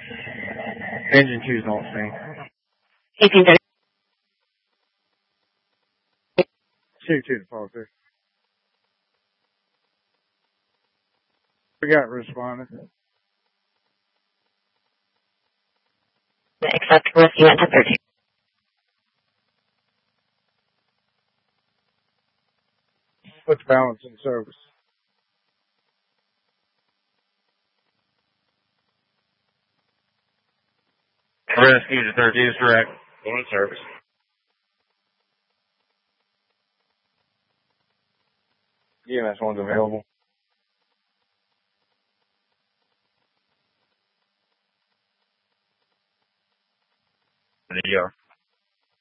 Engine 2's not seen. 1830. 2 to follow through. We got responded. Accept Whiskey went to 13. What's balance in service? Rescue to 30 is direct. Going in service. EMS 1's available. The ER.